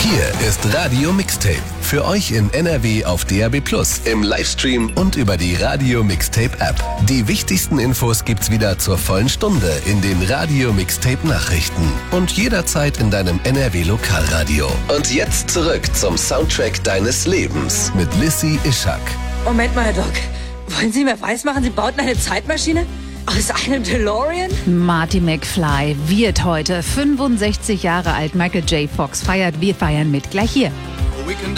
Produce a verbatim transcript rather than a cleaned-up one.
Hier ist Radio Mixtape. Für euch in N R W auf D A B plus, im Livestream und über die Radio Mixtape App. Die wichtigsten Infos gibt's wieder zur vollen Stunde in den Radio Mixtape Nachrichten und jederzeit in deinem N R W Lokalradio. Und jetzt zurück zum Soundtrack deines Lebens mit Lissy Ischak. Moment mal, Herr Doc. Wollen Sie mir weismachen, Sie bauten eine Zeitmaschine? Aus einem DeLorean? Marty McFly wird heute fünfundsechzig Jahre alt. Michael J. Fox feiert. Wir feiern mit gleich hier. We can